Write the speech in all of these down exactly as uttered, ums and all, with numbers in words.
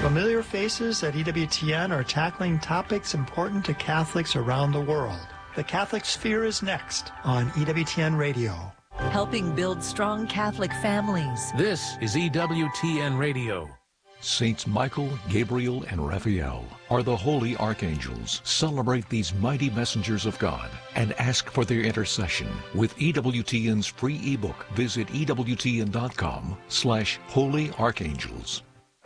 Familiar faces at E W T N are tackling topics important to Catholics around the world. The Catholic Sphere is next on E W T N Radio. Helping build strong Catholic families. This is E W T N Radio. Saints Michael, Gabriel, and Raphael are the holy archangels. Celebrate these mighty messengers of God and ask for their intercession with E W T N's free ebook. Visit E W T N dot com slash holy archangels.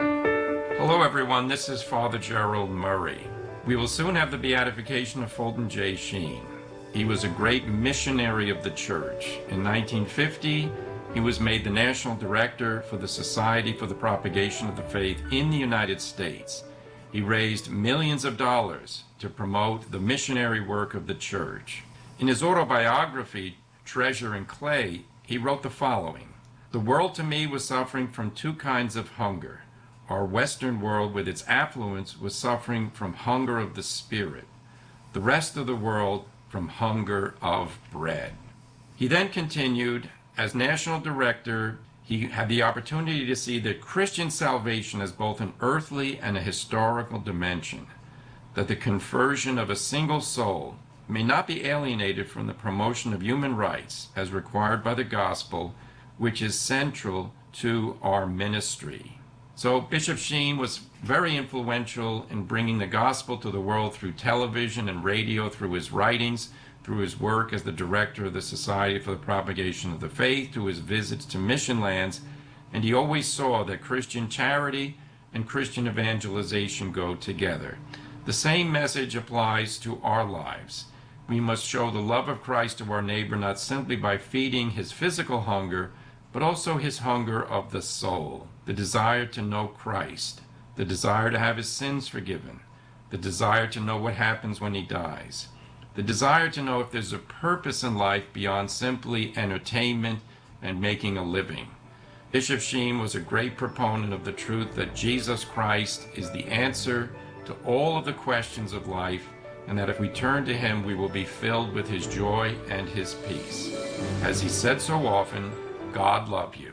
Hello everyone, this is Father Gerald Murray. We will soon have the beatification of Fulton J. Sheen. He was a great missionary of the church. In nineteen fifty, he was made the national director for the Society for the Propagation of the Faith in the United States. He raised millions of dollars to promote the missionary work of the church. In his autobiography, Treasure in Clay, he wrote the following: "The world to me was suffering from two kinds of hunger. Our Western world with its affluence was suffering from hunger of the spirit. The rest of the world from hunger of bread." He then continued, as national director, he had the opportunity to see that Christian salvation has both an earthly and a historical dimension, that the conversion of a single soul may not be alienated from the promotion of human rights as required by the gospel, which is central to our ministry. So Bishop Sheen was very influential in bringing the gospel to the world through television and radio, through his writings, through his work as the director of the Society for the Propagation of the Faith, through his visits to mission lands, and he always saw that Christian charity and Christian evangelization go together. The same message applies to our lives. We must show the love of Christ to our neighbor not simply by feeding his physical hunger, but also his hunger of the soul, the desire to know Christ, the desire to have his sins forgiven, the desire to know what happens when he dies, the desire to know if there's a purpose in life beyond simply entertainment and making a living. Bishop Sheen was a great proponent of the truth that Jesus Christ is the answer to all of the questions of life, and that if we turn to him, we will be filled with his joy and his peace. As he said so often, God love you.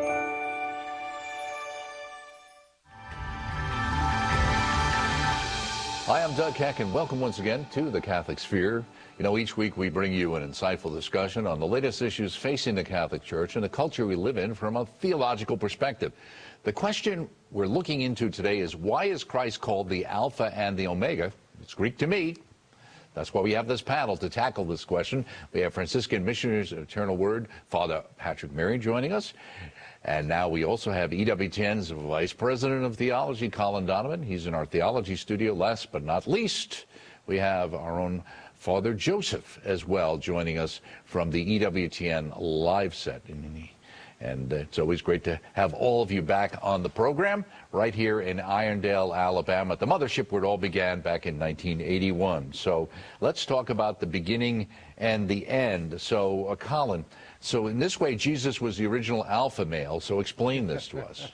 Hi, I'm Doug Keck, and welcome once again to the Catholic Sphere. You know, each week we bring you an insightful discussion on the latest issues facing the Catholic Church and the culture we live in from a theological perspective. The question we're looking into today is, why is Christ called the Alpha and the Omega? It's Greek to me. That's why we have this panel to tackle this question. We have Franciscan Missionaries of Eternal Word, Father Patrick Mary, joining us. And now we also have E W T N's Vice President of Theology, Colin Donovan. He's in our theology studio. Last but not least, we have our own Father Joseph as well, joining us from the E W T N live set. And it's always great to have all of you back on the program right here in Irondale, Alabama, the mothership where it all began back in nineteen eighty-one. So let's talk about the beginning and the end. So, uh, Colin, so in this way, Jesus was the original alpha male. So explain this to us.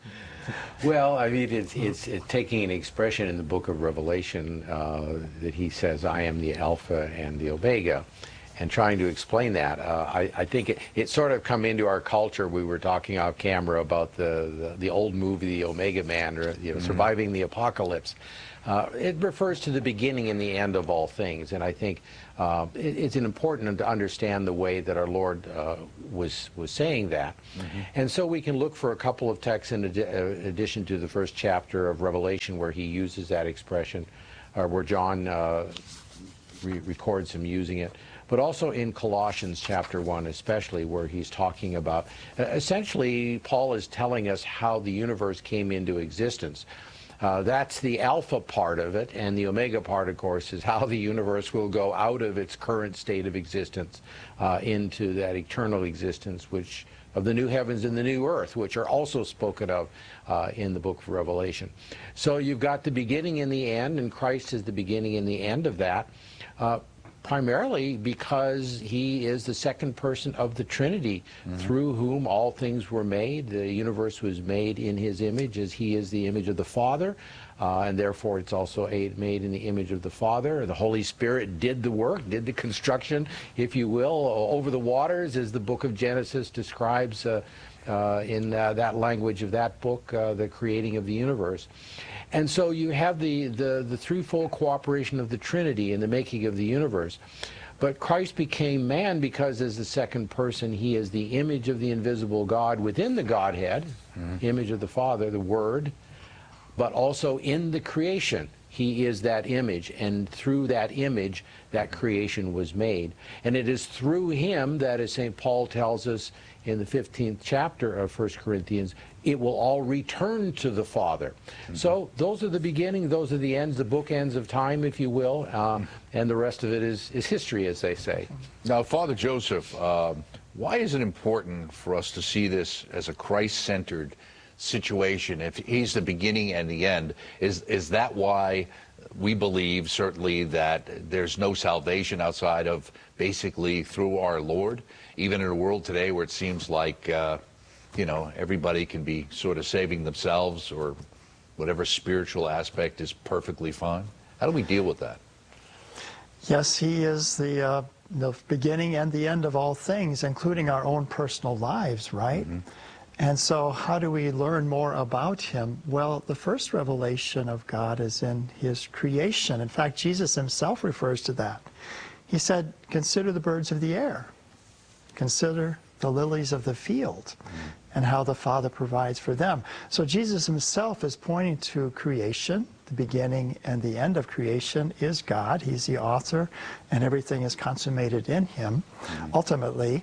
Well, I mean, it's, it's, it's taking an expression in the book of Revelation uh, that he says, I am the Alpha and the Omega, and trying to explain that. Uh, I, I think it, it sort of come into our culture. We were talking off camera about the, the, the old movie, The Omega Man, or you know, mm-hmm. Surviving the Apocalypse. Uh, it refers to the beginning and the end of all things, and I think uh, it, it's important to understand the way that our Lord uh, was was saying that. Mm-hmm. And so we can look for a couple of texts in adi addition to the first chapter of Revelation where he uses that expression, uh, where John uh, re records him using it, but also in Colossians chapter one especially, where he's talking about, uh, essentially Paul is telling us how the universe came into existence. Uh, that's the alpha part of it, and the omega part, of course, is how the universe will go out of its current state of existence uh, into that eternal existence, which of the new heavens and the new earth, which are also spoken of uh, in the book of Revelation. So you've got the beginning and the end, and Christ is the beginning and the end of that. Uh, primarily because he is the second person of the Trinity, mm-hmm. through whom all things were made. The universe was made in his image, as he is the image of the Father, uh, and therefore it's also made in the image of the Father. The Holy Spirit did the work, did the construction, if you will, over the waters, as the book of Genesis describes uh, uh, in uh, that language of that book, uh, The Creating of the Universe. And so you have the, the, the threefold cooperation of the Trinity in the making of the universe. But Christ became man because as the second person, he is the image of the invisible God within the Godhead, mm-hmm. image of the Father, the Word, but also in the creation. He is that image, and through that image, that creation was made. And it is through him that, as Saint Paul tells us in the fifteenth chapter of First Corinthians, it will all return to the Father. Mm-hmm. So those are the beginning, those are the ends, the bookends of time, if you will, um, and the rest of it is, is history, as they say. Now, Father Joseph, uh, why is it important for us to see this as a Christ-centered situation? If he's the beginning and the end, is is that why we believe certainly that there's no salvation outside of basically through our Lord, even in a world today where it seems like uh, you know, everybody can be sort of saving themselves, or whatever spiritual aspect is perfectly fine? How do we deal with that? Yes, he is the uh, the beginning and the end of all things, including our own personal lives, right? Mm-hmm. And so how do we learn more about him? Well, the first revelation of God is in his creation. In fact, Jesus himself refers to that. He said, consider the birds of the air. Consider the lilies of the field, mm-hmm. and how the Father provides for them. So Jesus himself is pointing to creation. The beginning and the end of creation is God. He's the author, and everything is consummated in him, mm-hmm. ultimately.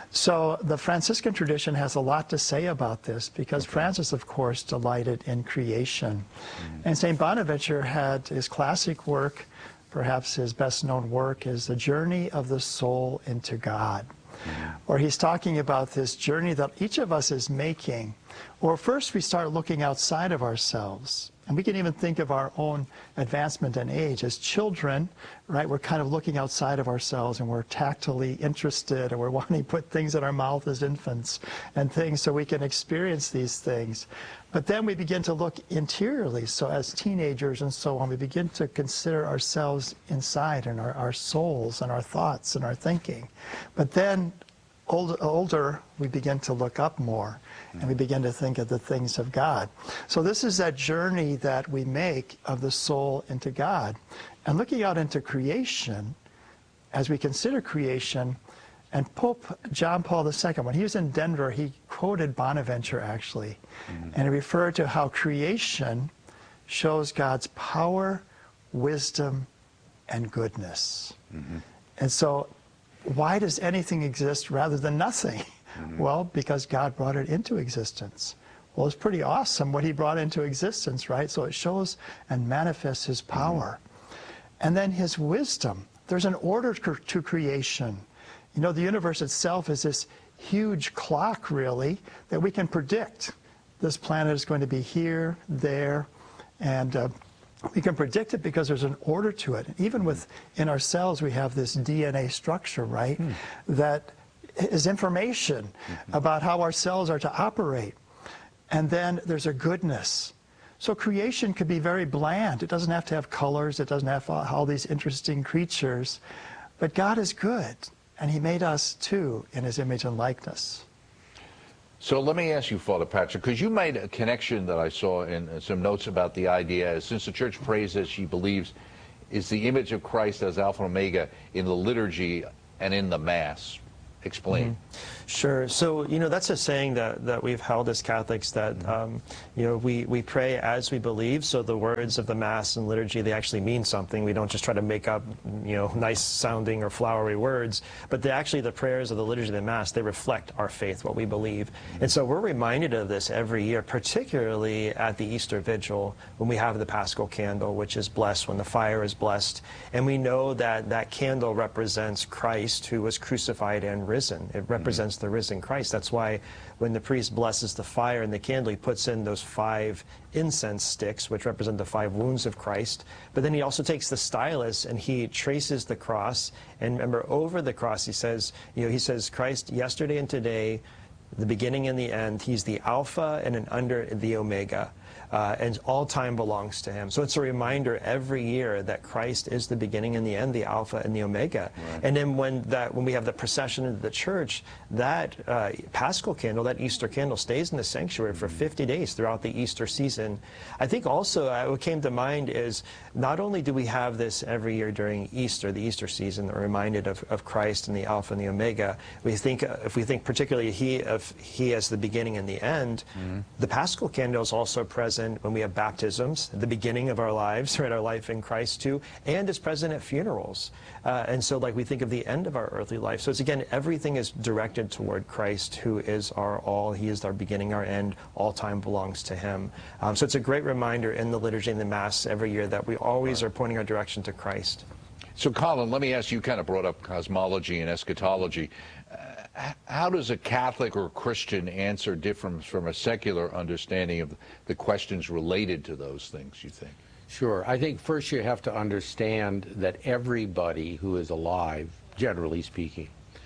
So the Franciscan tradition has a lot to say about this, because okay. Francis, of course, delighted in creation. Mm-hmm. And Saint Bonaventure had his classic work, perhaps his best-known work, is The Journey of the Soul into God, mm-hmm. where he's talking about this journey that each of us is making. Or first we start looking outside of ourselves. And we can even think of our own advancement in age. As children, right, we're kind of looking outside of ourselves, and we're tactily interested, and we're wanting to put things in our mouth as infants and things so we can experience these things. But then we begin to look interiorly. So as teenagers and so on, we begin to consider ourselves inside, and our, our souls and our thoughts and our thinking. But then Older, older, we begin to look up more, and we begin to think of the things of God. So this is that journey that we make of the soul into God. And looking out into creation, as we consider creation, and Pope John Paul the Second, when he was in Denver, he quoted Bonaventure, actually, mm-hmm. and he referred to how creation shows God's power, wisdom, and goodness. Mm-hmm. And so why does anything exist rather than nothing? Mm-hmm. Well, because God brought it into existence. Well, it's pretty awesome what he brought into existence, right? So it shows and manifests his power. Mm-hmm. And then his wisdom. There's an order to creation. You know, the universe itself is this huge clock, really, that we can predict. This planet is going to be here, there, and uh, we can predict it because there's an order to it. Even within ourselves, we have this D N A structure, right, mm. that is information mm-hmm. about how our cells are to operate. And then there's a goodness. So creation could be very bland. It doesn't have to have colors. It doesn't have all these interesting creatures. But God is good, and he made us, too, in his image and likeness. So let me ask you, Father Patrick, because you made a connection that I saw in some notes about the idea, since the Church prays as she believes is the image of Christ as Alpha and Omega in the liturgy and in the Mass. Explain. Mm-hmm. Sure. So, you know, that's a saying that, that we've held as Catholics, that, mm-hmm. um, you know, we, we pray as we believe. So the words of the Mass and liturgy, they actually mean something. We don't just try to make up, you know, nice sounding or flowery words, but they actually, the prayers of the liturgy of the Mass, they reflect our faith, what we believe. Mm-hmm. And so we're reminded of this every year, particularly at the Easter Vigil, when we have the Paschal Candle, which is blessed, when the fire is blessed. And we know that that candle represents Christ, who was crucified and risen. It represents mm-hmm. the risen Christ. That's why when the priest blesses the fire and the candle, he puts in those five incense sticks, which represent the five wounds of Christ. But then he also takes the stylus and he traces the cross. And remember, over the cross, he says, you know, he says, Christ, yesterday and today, the beginning and the end. He's the Alpha and an under the Omega. uh, and all time belongs to him. So it's a reminder every year that Christ is the beginning and the end, the Alpha and the Omega. Right. And then when that when we have the procession into the church, that uh, Paschal candle, that Easter candle, stays in the sanctuary for fifty days throughout the Easter season. I think also uh, what came to mind is not only do we have this every year during Easter, the Easter season, we're reminded of, of Christ and the Alpha and the Omega. We think, uh, if we think particularly he of he as the beginning and the end, mm-hmm. the Paschal candle is also present when we have baptisms, the beginning of our lives, right, our life in Christ too, and is present at funerals. Uh, and so like we think of the end of our earthly life. So it's again, everything is directed toward Christ, who is our all. He is our beginning, our end. All time belongs to him. Um, so it's a great reminder in the liturgy and the Mass every year that we always are pointing our direction to Christ. So Colin, let me ask you, you kind of brought up cosmology and eschatology. Uh, how does a Catholic or Christian answer different from a secular understanding of the questions related to those things, you think? Sure. I think first you have to understand that everybody who is alive, generally speaking,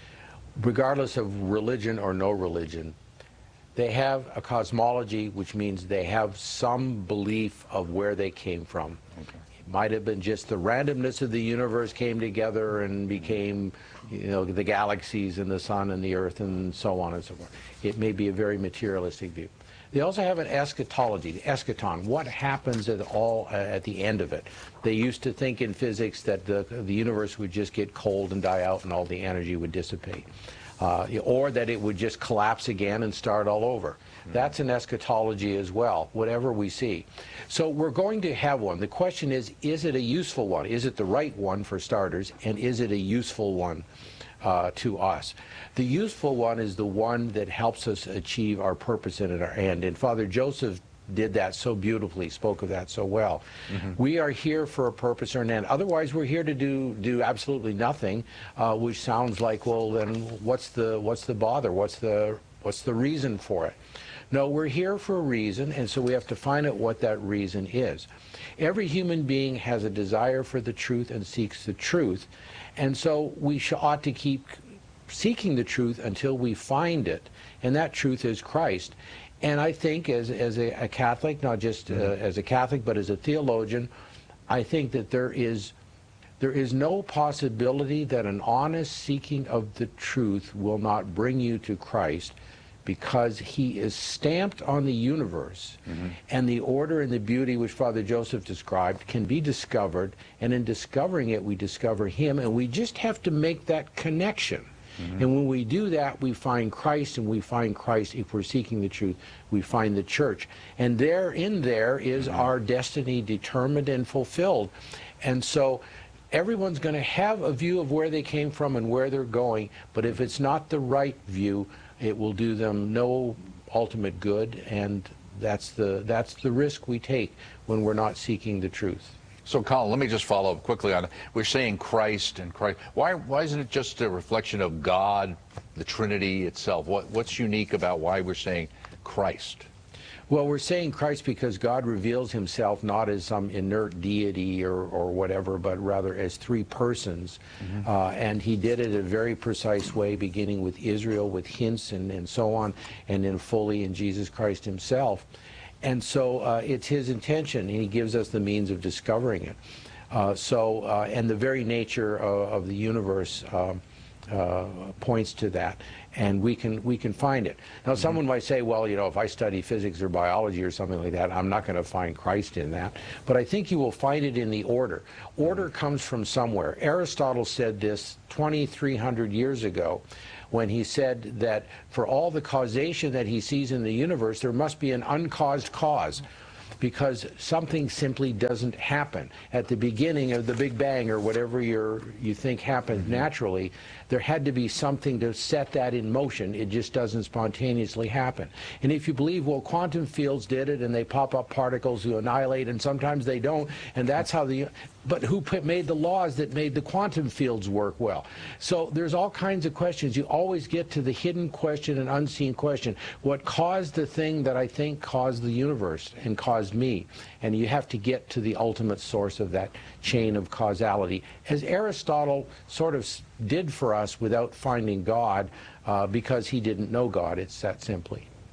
regardless of religion or no religion, they have a cosmology, which means they have some belief of where they came from. Okay. It might have been just the randomness of the universe came together and became, you know, the galaxies and the sun and the earth and so on and so forth. It may be a very materialistic view. They also have an eschatology, the eschaton, what happens at all uh, at the end of it. They used to think in physics that the, the universe would just get cold and die out and all the energy would dissipate. Uh, or that it would just collapse again and start all over. Mm-hmm. That's an eschatology as well, whatever we see. So we're going to have one. The question is, is it a useful one? Is it the right one for starters? And is it a useful one uh, to us? The useful one is the one that helps us achieve our purpose and our end. And Father Joseph did that so beautifully, spoke of that so well. Mm-hmm. We are here for a purpose or an end. Otherwise, we're here to do do absolutely nothing, uh, which sounds like, well, then what's the what's the bother? What's the what's the reason for it? No, we're here for a reason, and so we have to find out what that reason is. Every human being has a desire for the truth and seeks the truth, and so we should, ought to keep seeking the truth until we find it, and that truth is Christ. And I think as, as a, a Catholic, not just uh, as a Catholic, but as a theologian, I think that there is, there is no possibility that an honest seeking of the truth will not bring you to Christ, because he is stamped on the universe, mm-hmm. and the order and the beauty which Father Joseph described can be discovered, and in discovering it, we discover him, and we just have to make that connection. Mm-hmm. And when we do that, we find Christ, and we find Christ, if we're seeking the truth, we find the church. And there, in there, is mm-hmm. our destiny determined and fulfilled. And so everyone's going to have a view of where they came from and where they're going, but if it's not the right view, it will do them no ultimate good, and that's the, that's the risk we take when we're not seeking the truth. So, Colin, let me just follow up quickly on it. We're saying Christ and Christ. Why, why isn't it just a reflection of God, the Trinity itself? What, what's unique about why we're saying Christ? Well, we're saying Christ because God reveals himself not as some inert deity or, or whatever, but rather as three persons. Mm-hmm. uh, and he did it in a very precise way, beginning with Israel, with hints and, and so on, and then fully in Jesus Christ himself. And so uh, it's his intention, and he gives us the means of discovering it. Uh, so, uh, and the very nature of, of the universe uh, uh, points to that, and we can we can find it. Now, mm-hmm. someone might say, well, you know, if I study physics or biology or something like that, I'm not going to find Christ in that. But I think you will find it in the order. Order comes from somewhere. Aristotle said this twenty-three hundred years ago, when he said that for all the causation that he sees in the universe, there must be an uncaused cause, because something simply doesn't happen. At the beginning of the Big Bang, or whatever you're, you think happened mm-hmm. naturally, there had to be something to set that in motion. It just doesn't spontaneously happen. And if you believe, well, quantum fields did it, and they pop up particles who annihilate, and sometimes they don't, and that's how the... But who put, made the laws that made the quantum fields work well? So there's all kinds of questions. You always get to the hidden question and unseen question. What caused the thing that I think caused the universe and caused me? And you have to get to the ultimate source of that chain of causality, as Aristotle sort of did for us without finding God, uh, because he didn't know God. It's that simply.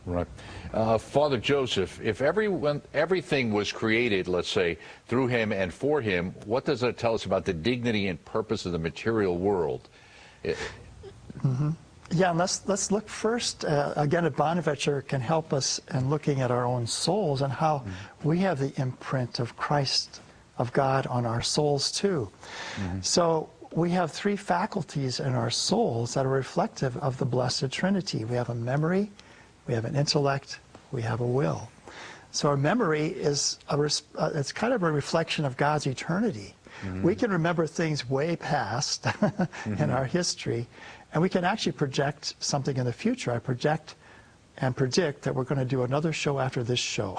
Right. Uh, Father Joseph, if everyone, everything was created, let's say, through him and for him, what does that tell us about the dignity and purpose of the material world? It, mm-hmm. Yeah, and let's, let's look first, uh, again, at Bonaventure can help us in looking at our own souls and how mm-hmm. we have the imprint of Christ, of God on our souls too. Mm-hmm. So we have three faculties in our souls that are reflective of the Blessed Trinity. We have a memory, we have an intellect, we have a will. So our memory is a, uh, it's kind of a reflection of God's eternity. Mm-hmm. We can remember things way past mm-hmm. in our history, and we can actually project something in the future. I project and predict that we're going to do another show after this show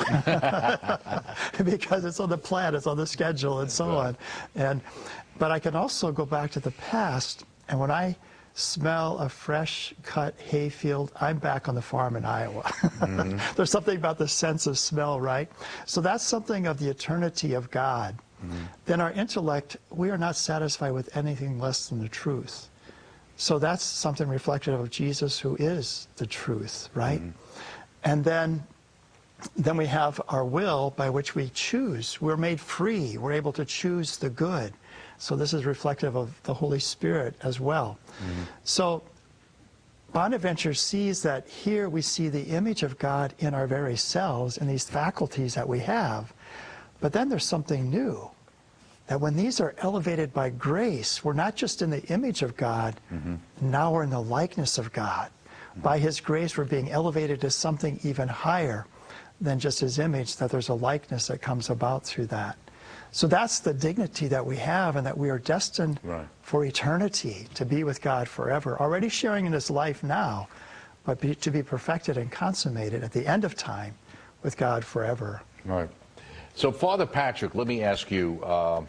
because it's on the plan, it's on the schedule, and so on. And but I can also go back to the past, and when I smell a fresh cut hayfield, I'm back on the farm in Iowa. Mm-hmm. There's something about the sense of smell, right? So that's something of the eternity of God. Mm-hmm. Then our intellect, we are not satisfied with anything less than the truth. So that's something reflective of Jesus, who is the truth, right? Mm-hmm. And then, then we have our will, by which we choose. We're made free. We're able to choose the good. So this is reflective of the Holy Spirit as well. Mm-hmm. So Bonaventure sees that here we see the image of God in our very selves, in these faculties that we have. But then there's something new. That when these are elevated by grace, we're not just in the image of God, mm-hmm. now we're in the likeness of God. Mm-hmm. By His grace, we're being elevated to something even higher than just His image, that there's a likeness that comes about through that. So that's the dignity that we have, and that we are destined right. for eternity, to be with God forever, already sharing in His life now, but be, to be perfected and consummated at the end of time with God forever. Right. So, Father Patrick, let me ask you, uh,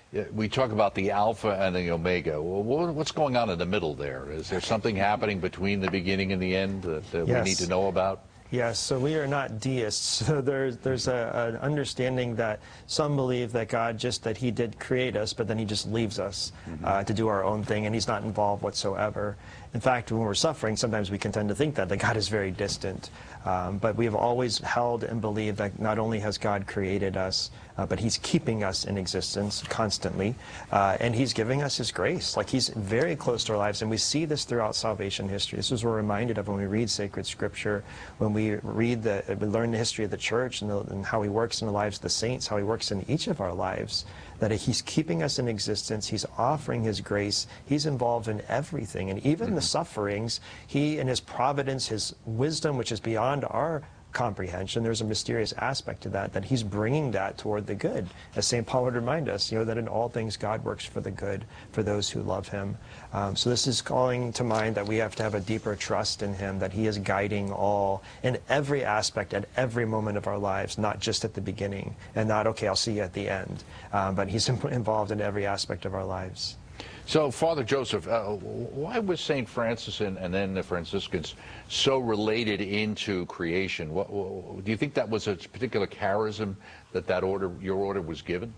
we talk about the Alpha and the Omega. Well, what's going on in the middle there? Is there something happening between the beginning and the end that, that yes. we need to know about? Yes, so we are not deists. So there's, there's a, an understanding that some believe that God just, that He did create us, but then He just leaves us mm-hmm. uh, to do our own thing, and He's not involved whatsoever. In fact, when we're suffering, sometimes we can tend to think that, that God is very distant. Um, but we have always held and believed that not only has God created us, uh, but He's keeping us in existence constantly, uh, and He's giving us His grace. Like, He's very close to our lives, and we see this throughout salvation history. This is what we're reminded of when we read sacred Scripture, when we read the, we learn the history of the church and, the, and how He works in the lives of the saints, how He works in each of our lives, that He's keeping us in existence, He's offering His grace, He's involved in everything, and even mm-hmm. the sufferings, He in His providence, His wisdom, which is beyond our comprehension, there's a mysterious aspect to that, that He's bringing that toward the good. As Saint Paul would remind us, you know, that in all things God works for the good, for those who love Him. Um, so this is calling to mind that we have to have a deeper trust in Him, that He is guiding all, in every aspect, at every moment of our lives, not just at the beginning, and not, okay, I'll see you at the end. Um, but He's involved in every aspect of our lives. So, Father Joseph, uh, why was Saint Francis and, and then the Franciscans so related into creation? What, what, do you think that was a particular charism that that order, your order, was given?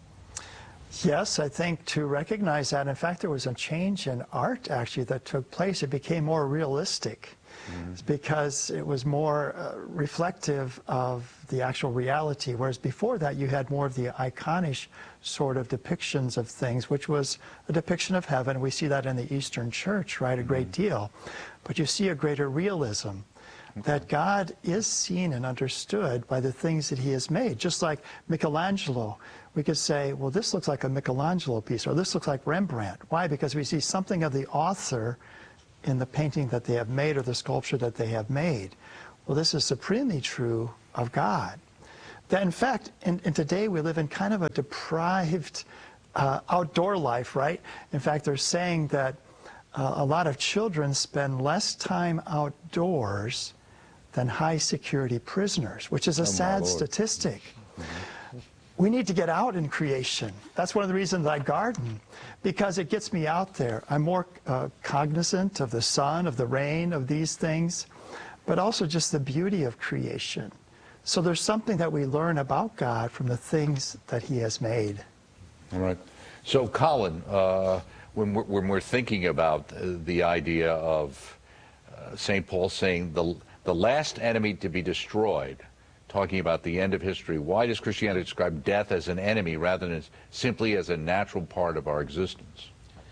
Yes, I think to recognize that. In fact, there was a change in art, actually, that took place. It became more realistic. Mm-hmm. Because it was more uh, reflective of the actual reality, whereas before that you had more of the iconish sort of depictions of things, which was a depiction of heaven. We see that in the Eastern Church, right, a great mm-hmm. deal. But you see a greater realism, okay. that God is seen and understood by the things that He has made. Just like Michelangelo, we could say, well, this looks like a Michelangelo piece, or this looks like Rembrandt. Why? Because we see something of the author in the painting that they have made or the sculpture that they have made. Well, this is supremely true of God. That in fact, in, in today we live in kind of a deprived uh, outdoor life, right? In fact, they're saying that uh, a lot of children spend less time outdoors than high security prisoners, which is a oh, sad statistic. Mm-hmm. We need to get out in creation. That's one of the reasons I garden, because it gets me out there. I'm more uh, cognizant of the sun, of the rain, of these things, but also just the beauty of creation. So there's something that we learn about God from the things that He has made. All right. So, Colin, uh, when, we're, when we're thinking about uh, the idea of uh, Saint Paul saying the the last enemy to be destroyed, talking about the end of history, why does Christianity describe death as an enemy rather than as, simply as a natural part of our existence?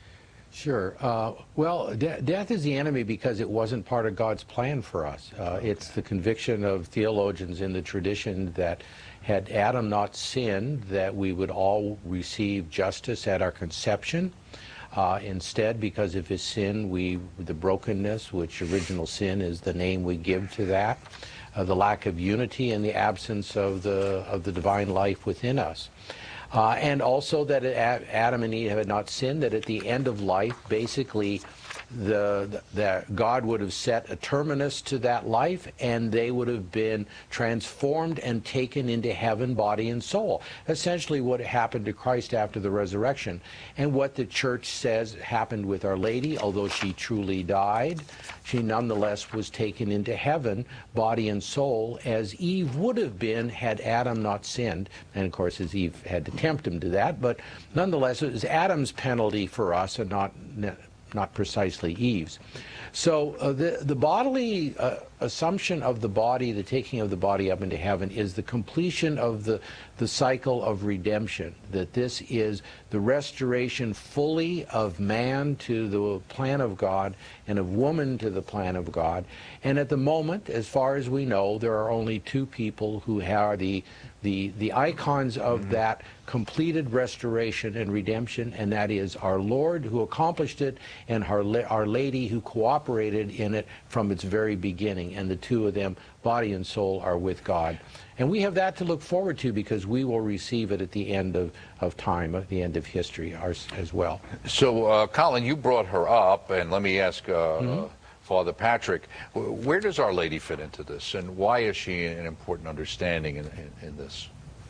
Sure. Uh, well, de death is the enemy because it wasn't part of God's plan for us. Uh, it's the conviction of theologians in the tradition that had Adam not sinned, that we would all receive justice at our conception. Uh, instead, because of his sin, we, the brokenness, which original sin is the name we give to that, uh, the lack of unity and the absence of the, of the divine life within us. Uh, and also that Adam and Eve had not sinned, that at the end of life, basically, the, the, the God would have set a terminus to that life, and they would have been transformed and taken into heaven, body and soul. Essentially what happened to Christ after the resurrection, and what the church says happened with Our Lady. Although she truly died, she nonetheless was taken into heaven, body and soul, as Eve would have been had Adam not sinned. And of course, as Eve had to tempt him to that, but nonetheless, it was Adam's penalty for us and not not precisely Eve's. So uh, the, the bodily uh, assumption of the body, the taking of the body up into heaven, is the completion of the, the cycle of redemption, that this is the restoration fully of man to the plan of God and of woman to the plan of God. And at the moment, as far as we know, there are only two people who are the The, the icons of mm-hmm. that completed restoration and redemption, and that is our Lord, who accomplished it, and our, our Lady, who cooperated in it from its very beginning. And the two of them, body and soul, are with God. And we have that to look forward to, because we will receive it at the end of, of time, at the end of history ours, as well. So, uh, Colin, you brought her up, and let me ask uh, mm-hmm. Father Patrick, where does Our Lady fit into this, and why is she an important understanding in, in, in this?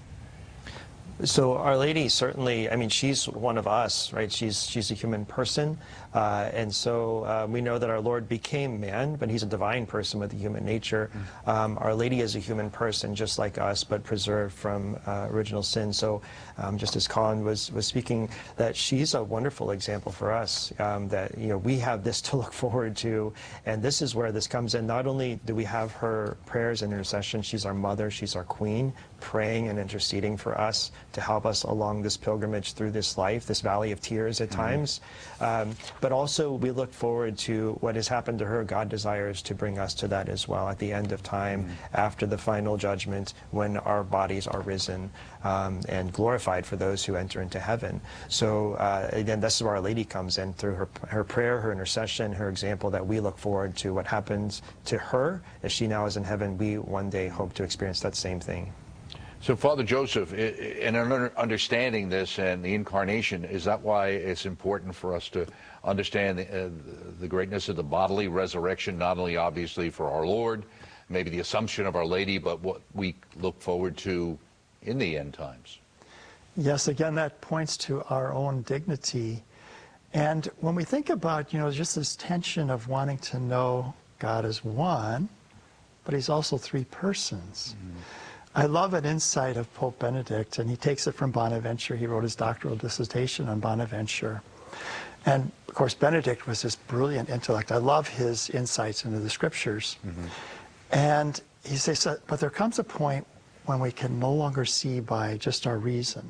So Our Lady certainly, I mean, she's one of us, right? She's she's a human person, uh, and so uh, we know that our Lord became man, but he's a divine person with a human nature. Um, Our Lady is a human person just like us, but preserved from uh, original sin. So um, just as Colin was was speaking, that she's a wonderful example for us. Um, that you know we have this to look forward to, and this is where this comes in. Not only do we have her prayers and intercession, she's our mother, she's our queen, praying and interceding for us to help us along this pilgrimage through this life, this valley of tears at mm-hmm. times. Um, but also we look forward to what has happened to her. God desires to bring us to that as well at the end of time, mm-hmm. after the final judgment, when our bodies are risen um, and glorified for those who enter into heaven. So uh, again, this is where Our Lady comes in through her, her prayer, her intercession, her example, that we look forward to what happens to her as she now is in heaven. We one day hope to experience that same thing. So, Father Joseph, in understanding this and the incarnation, is that why it's important for us to understand the, uh, the greatness of the bodily resurrection, not only obviously for our Lord, maybe the assumption of Our Lady, but what we look forward to in the end times? Yes, again, that points to our own dignity. And when we think about, you know, just this tension of wanting to know God as one, but he's also three persons. Mm-hmm. I love an insight of Pope Benedict, and he takes it from Bonaventure. He wrote his doctoral dissertation on Bonaventure. And, of course, Benedict was this brilliant intellect. I love his insights into the scriptures. Mm-hmm. And he says, but there comes a point when we can no longer see by just our reason.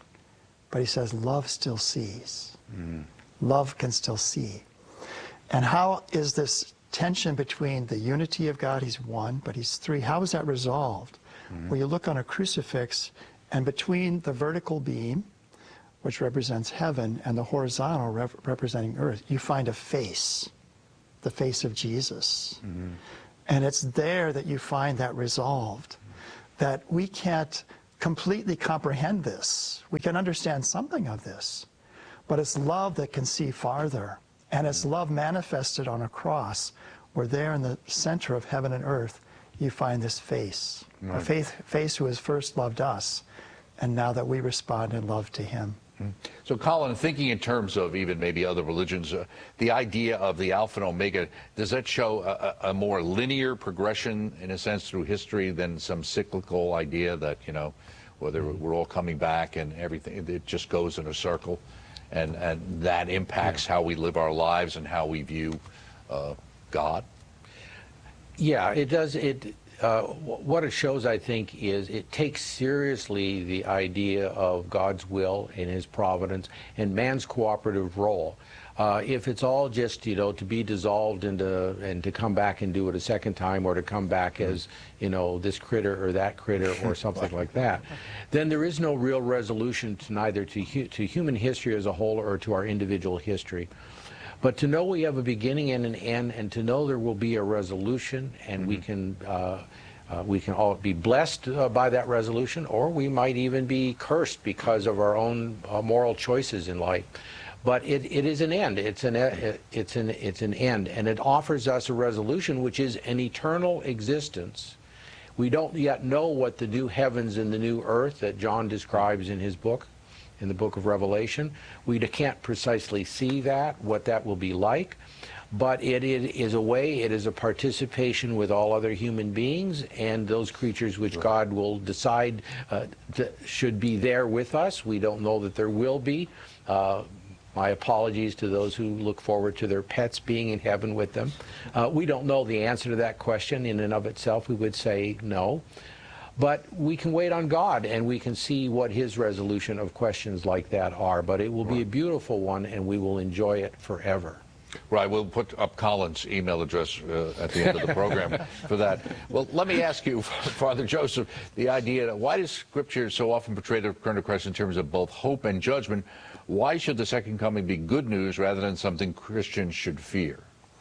But he says, love still sees. Mm-hmm. Love can still see. And how is this tension between the unity of God, he's one, but he's three, how is that resolved? Mm-hmm. Where you look on a crucifix, and between the vertical beam, which represents heaven, and the horizontal rep representing earth, you find a face, the face of Jesus. Mm-hmm. And it's there that you find that resolved, that we can't completely comprehend this. We can understand something of this, but it's love that can see farther. And it's love manifested on a cross, where there in the center of heaven and earth, you find this face, right. a faith, face who has first loved us, and now that we respond in love to him. So, Colin, thinking in terms of even maybe other religions, uh, the idea of the Alpha and Omega, does that show a, a more linear progression, in a sense, through history than some cyclical idea that, you know, whether we're all coming back and everything, it just goes in a circle, and, and that impacts yeah. how we live our lives and how we view uh, God? Yeah, it does. It uh, what it shows, I think, is it takes seriously the idea of God's will and His providence and man's cooperative role. Uh, if it's all just, you know, to be dissolved into and to come back and do it a second time, or to come back as, you know, this critter or that critter or something like that, then there is no real resolution to neither to hu to human history as a whole or to our individual history. But to know we have a beginning and an end, and to know there will be a resolution, and mm-hmm. we can uh, uh, we can all be blessed uh, by that resolution, or we might even be cursed because of our own uh, moral choices in life. But it, it is an end. It's an it's an it's an end, and it offers us a resolution, which is an eternal existence. We don't yet know what the new heavens and the new earth that John describes in his book, in the book of Revelation. We can't precisely see that, what that will be like, but it, it is a way, it is a participation with all other human beings and those creatures which right. God will decide uh, to, should be there with us. We don't know that there will be. Uh, my apologies to those who look forward to their pets being in heaven with them. Uh, we don't know the answer to that question in and of itself. We would say no. But we can wait on God, and we can see what His resolution of questions like that are. But it will be a beautiful one, and we will enjoy it forever. Right. We'll put up Colin's email address uh, at the end of the program for that. Well, let me ask you, Father Joseph, the idea that why does Scripture so often portray the return of Christ in terms of both hope and judgment? Why should the second coming be good news rather than something Christians should fear?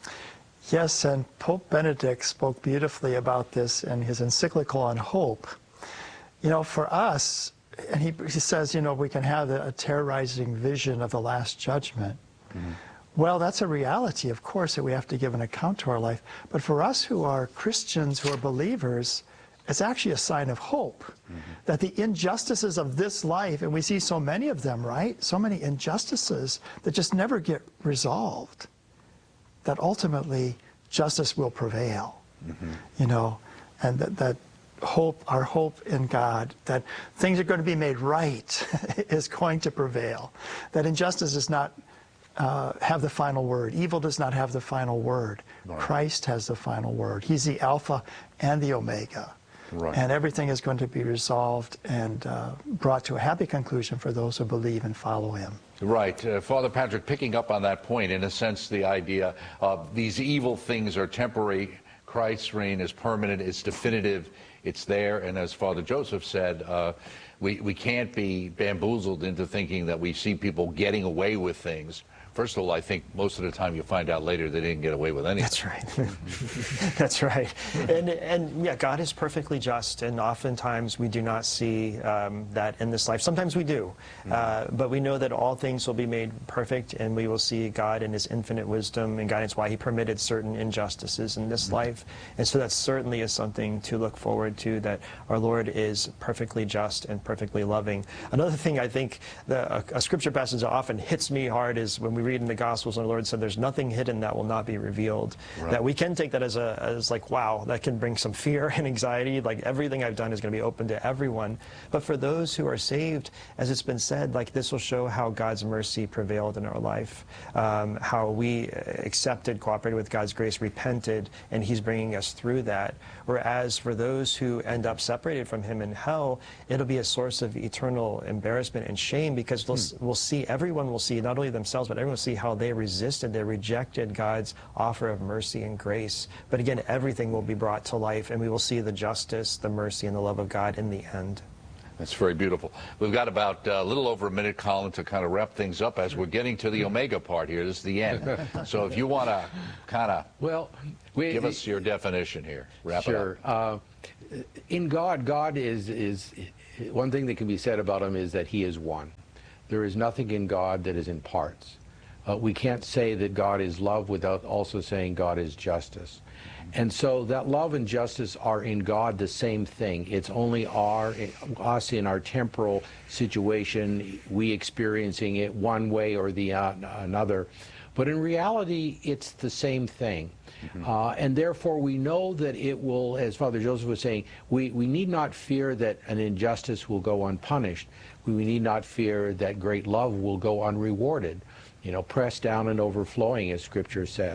Yes, and Pope Benedict spoke beautifully about this in his encyclical on hope. You know, for us, and he, he says, you know, we can have a, a terrorizing vision of the Last Judgment. Mm-hmm. Well, that's a reality, of course, that we have to give an account to our life. But for us who are Christians, who are believers, it's actually a sign of hope. Mm-hmm. That the injustices of this life, and we see so many of them, right? So many injustices that just never get resolved. That ultimately justice will prevail, mm-hmm. you know, and that, that hope, our hope in God, that things are going to be made right is going to prevail. That injustice does not uh, have the final word. Evil does not have the final word. Right. Christ has the final word. He's the Alpha and the Omega. Right. And everything is going to be resolved and uh, brought to a happy conclusion for those who believe and follow Him. Right. Uh, Father Patrick, picking up on that point, in a sense, the idea of these evil things are temporary. Christ's reign is permanent. It's definitive. It's there. And as Father Joseph said, uh, we, we can't be bamboozled into thinking that we see people getting away with things. First of all, I think most of the time you'll find out later they didn't get away with anything. That's right. That's right. And, and yeah, God is perfectly just, and oftentimes we do not see um, that in this life. Sometimes we do, mm-hmm. uh, but we know that all things will be made perfect, and we will see God in His infinite wisdom and guidance, why He permitted certain injustices in this mm-hmm. life. And so that certainly is something to look forward to, that our Lord is perfectly just and perfectly loving. Another thing I think the, a, a scripture passage that often hits me hard is when we read in the Gospels, and the Lord said, there's nothing hidden that will not be revealed. Right. That we can take that as a as like, wow, that can bring some fear and anxiety, like everything I've done is going to be open to everyone. But for those who are saved, as it's been said, like this will show how God's mercy prevailed in our life, um, how we accepted, cooperated with God's grace, repented, and He's bringing us through that. Whereas for those who end up separated from Him in hell, it'll be a source of eternal embarrassment and shame, because we'll, hmm. we'll see, everyone will see, not only themselves, but everyone will see how they resisted, they rejected God's offer of mercy and grace. But again, everything will be brought to life, and we will see the justice, the mercy, and the love of God in the end. That's very beautiful. We've got about uh, a little over a minute, Colin, to kind of wrap things up as we're getting to the Omega part here. This is the end. So if you want to kind of well, we, give us your definition here. Wrap sure. it up. Uh, in God, God is, is, one thing that can be said about Him is that He is one. There is nothing in God that is in parts. Uh, we can't say that God is love without also saying God is justice. And so that love and justice are in God the same thing. It's only our, us in our temporal situation, we experiencing it one way or the uh, another. But in reality, it's the same thing. Mm-hmm. uh, and therefore we know that it will, as Father Joseph was saying, we, we need not fear that an injustice will go unpunished. We, we need not fear that great love will go unrewarded, you know, pressed down and overflowing, as Scripture says.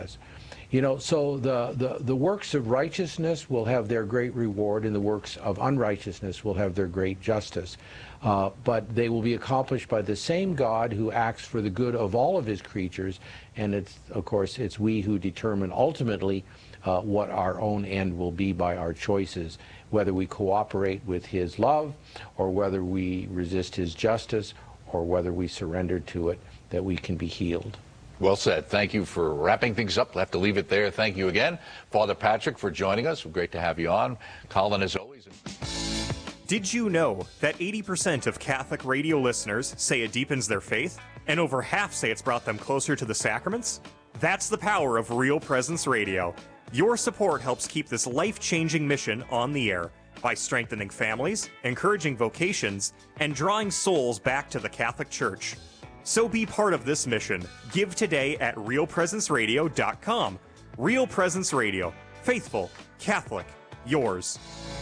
You know, so the, the, the works of righteousness will have their great reward, and the works of unrighteousness will have their great justice. Uh, but they will be accomplished by the same God who acts for the good of all of his creatures, and it's, of course, it's we who determine ultimately uh, what our own end will be by our choices, whether we cooperate with his love, or whether we resist his justice, or whether we surrender to it, that we can be healed. Well said. Thank you for wrapping things up. We'll have to leave it there. Thank you again, Father Patrick, for joining us. Great to have you on. Colin, as always. Did you know that eighty percent of Catholic radio listeners say it deepens their faith, and over half say it's brought them closer to the sacraments? That's the power of Real Presence Radio. Your support helps keep this life-changing mission on the air by strengthening families, encouraging vocations, and drawing souls back to the Catholic Church. So be part of this mission. Give today at real presence radio dot com. Real Presence Radio. Faithful, Catholic, yours.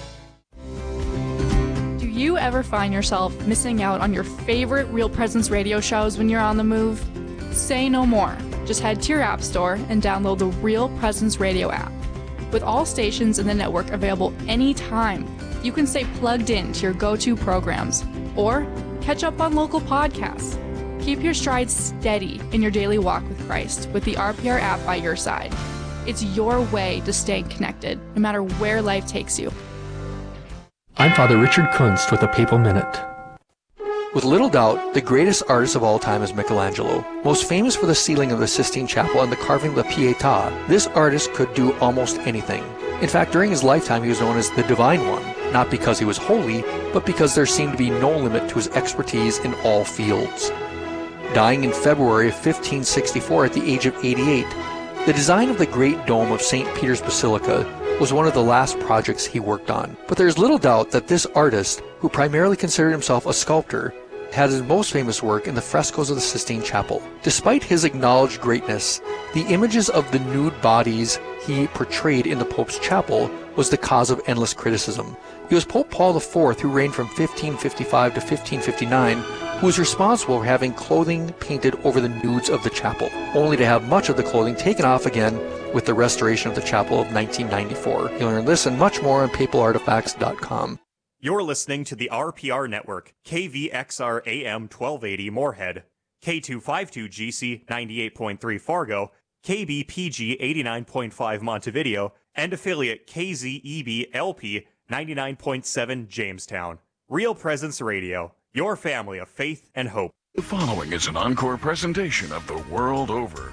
Do you ever find yourself missing out on your favorite Real Presence Radio shows when you're on the move? Say no more. Just head to your app store and download the Real Presence Radio app. With all stations in the network available anytime, you can stay plugged in to your go-to programs or catch up on local podcasts. Keep your stride steady in your daily walk with Christ with the R P R app by your side. It's your way to stay connected, no matter where life takes you. I'm Father Richard Kunst with the Papal Minute. With little doubt, the greatest artist of all time is Michelangelo. Most famous for the ceiling of the Sistine Chapel and the carving of the Pietà, this artist could do almost anything. In fact, during his lifetime he was known as the Divine One, not because he was holy, but because there seemed to be no limit to his expertise in all fields. Dying in February of fifteen sixty-four at the age of eighty-eight, the design of the Great Dome of Saint Peter's Basilica was one of the last projects he worked on. But there's little doubt that this artist, who primarily considered himself a sculptor, had his most famous work in the frescoes of the Sistine Chapel. Despite his acknowledged greatness, the images of the nude bodies he portrayed in the Pope's chapel was the cause of endless criticism. It was Pope Paul the Fourth, who reigned from fifteen fifty-five to fifteen fifty-nine, who was responsible for having clothing painted over the nudes of the chapel, only to have much of the clothing taken off again with the restoration of the chapel of nineteen ninety-four. You'll learn this and much more on papal artifacts dot com. You're listening to the R P R Network, K V X R A M twelve eighty Moorhead, K two fifty-two G C ninety-eight point three Fargo, K B P G eighty-nine point five Montevideo, and affiliate K Z E B L P ninety-nine point seven Jamestown. Real Presence Radio, your family of faith and hope. The following is an encore presentation of The World Over.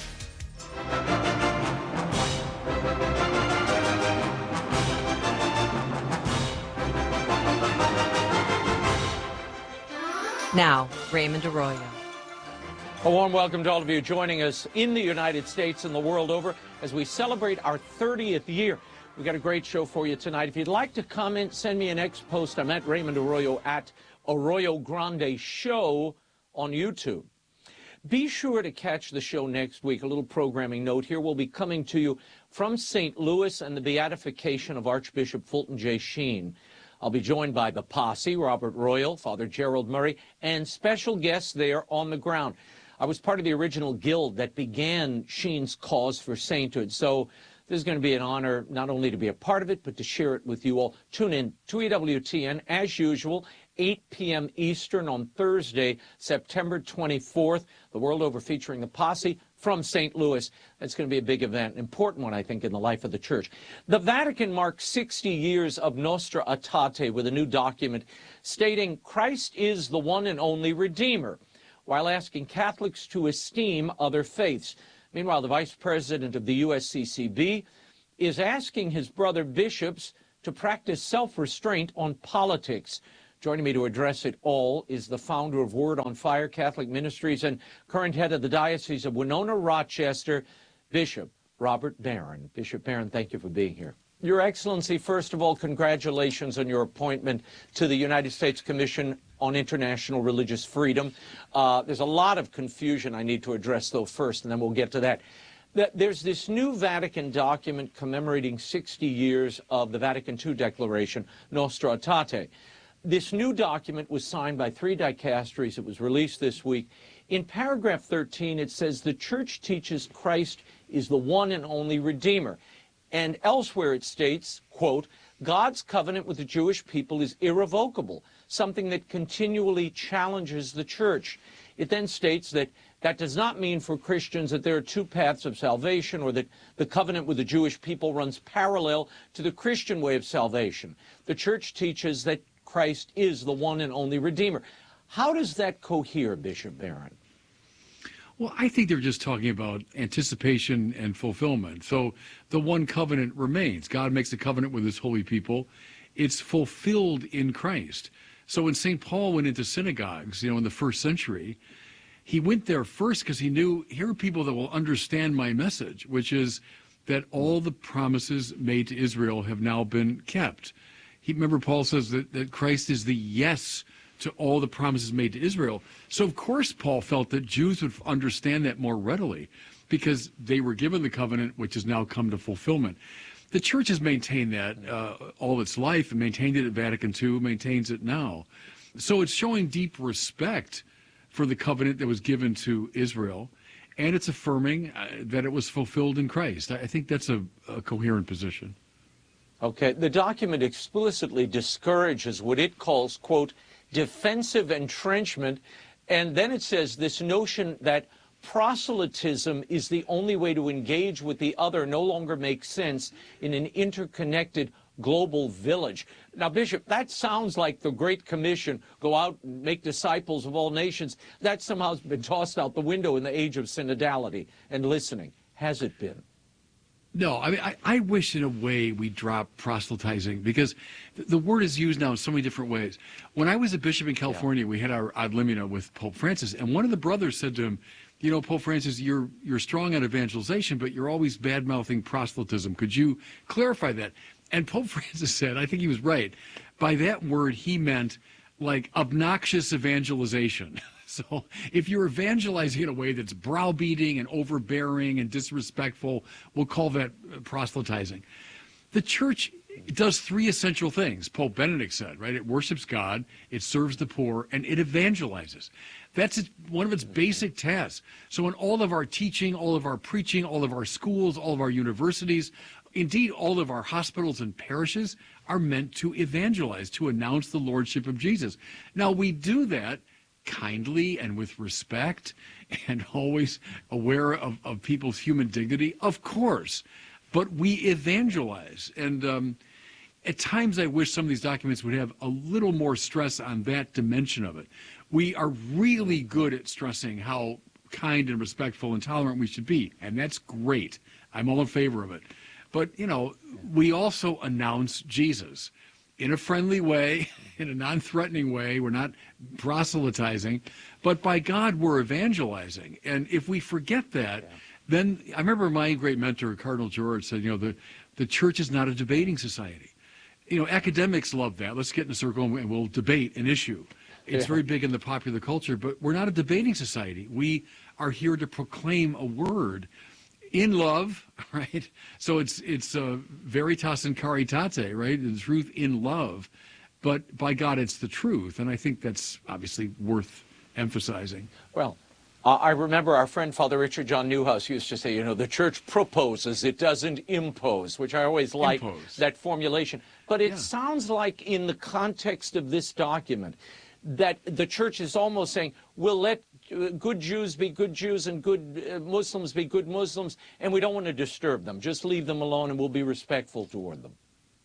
Now, Raymond Arroyo. A warm welcome to all of you joining us in the United States and the world over as we celebrate our thirtieth year. We've got a great show for you tonight. If you'd like to comment, send me an X post. I'm at Raymond Arroyo at Arroyo Grande Show on YouTube. Be sure to catch the show next week. A little programming note here. We'll be coming to you from Saint Louis and the beatification of Archbishop Fulton J. Sheen. I'll be joined by the posse, Robert Royal, Father Gerald Murray, and special guests there on the ground. I was part of the original guild that began Sheen's cause for sainthood, so this is going to be an honor not only to be a part of it, but to share it with you all. Tune in to E W T N, as usual, eight p m Eastern on Thursday, September twenty-fourth. The World Over featuring the posse from Saint Louis. That's going to be a big event, an important one, I think, in the life of the Church. The Vatican marks sixty years of Nostra Aetate with a new document stating Christ is the one and only Redeemer, while asking Catholics to esteem other faiths. Meanwhile, the Vice President of the U S C C B is asking his brother bishops to practice self-restraint on politics. Joining me to address it all is the founder of Word on Fire Catholic Ministries and current head of the Diocese of Winona-Rochester, Bishop Robert Barron. Bishop Barron, thank you for being here. Your Excellency, first of all, congratulations on your appointment to the United States Commission on International Religious Freedom. Uh, there's a lot of confusion I need to address, though, first, and then we'll get to that. There's this new Vatican document commemorating sixty years of the Vatican Two Declaration, Nostra Aetate. this new document was signed by three dicasteries. It was released this week. In paragraph thirteen, it says the church teaches Christ is the one and only Redeemer. And elsewhere it states, quote, God's covenant with the Jewish people is irrevocable, something that continually challenges the church. It then states that that does not mean for Christians that there are two paths of salvation or that the covenant with the Jewish people runs parallel to the Christian way of salvation. The church teaches that Christ is the one and only Redeemer. How does that cohere, Bishop Barron? Well, I think they're just talking about anticipation and fulfillment. So the one covenant remains. God makes a covenant with his holy people. It's fulfilled in Christ. So when Saint Paul went into synagogues, you know, in the first century, he went there first because he knew, here are people that will understand my message, which is that all the promises made to Israel have now been kept. He, remember, Paul says that, that Christ is the yes to all the promises made to Israel. So, of course, Paul felt that Jews would understand that more readily because they were given the covenant, which has now come to fulfillment. The church has maintained that uh, all its life and maintained it at Vatican Two, maintains it now. So it's showing deep respect for the covenant that was given to Israel, and it's affirming uh, that it was fulfilled in Christ. I think that's a, a coherent position. Okay, the document explicitly discourages what it calls, quote, defensive entrenchment, and then it says this notion that proselytism is the only way to engage with the other no longer makes sense in an interconnected global village. Now, Bishop, that sounds like the Great Commission, go out and make disciples of all nations. That somehow has been tossed out the window in the age of synodality and listening. Has it been? No, I mean, I, I wish in a way we drop proselytizing because the, the word is used now in so many different ways. When I was a bishop in California, yeah. we had our ad limina with Pope Francis, and one of the brothers said to him, you know, Pope Francis, you're you're strong on evangelization, but you're always bad-mouthing proselytism. Could you clarify that? And Pope Francis said, I think he was right, by that word he meant like obnoxious evangelization. So if you're evangelizing in a way that's browbeating and overbearing and disrespectful, we'll call that proselytizing. The church does three essential things, Pope Benedict said, right? It worships God, it serves the poor, and it evangelizes. That's its, one of its basic tasks. So in all of our teaching, all of our preaching, all of our schools, all of our universities, indeed all of our hospitals and parishes are meant to evangelize, to announce the lordship of Jesus. Now we do that kindly and with respect and always aware of, of people's human dignity, of course, but we evangelize. And um, at times I wish some of these documents would have a little more stress on that dimension of it. We are really good at stressing how kind and respectful and tolerant we should be, and that's great. I'm all in favor of it. But, you know, we also announce Jesus in a friendly way, in a non-threatening way. We're not proselytizing, but by God, we're evangelizing. And if we forget that, yeah. then I remember my great mentor, Cardinal George, said, you know, the, the church is not a debating society. You know, academics love that. Let's get in a circle and we'll debate an issue. It's yeah. very big in the popular culture, but we're not a debating society. We are here to proclaim a word in love, right? So it's it's uh, veritas in caritate, right? The truth in love, but by God, it's the truth, and I think that's obviously worth emphasizing. Well, uh, I remember our friend Father Richard John Newhouse used to say, you know, the church proposes, it doesn't impose, which I always like that formulation. But it yeah. sounds like in the context of this document that the church is almost saying, we'll let good Jews be good Jews and good uh, Muslims be good Muslims, and we don't want to disturb them. Just leave them alone and we'll be respectful toward them.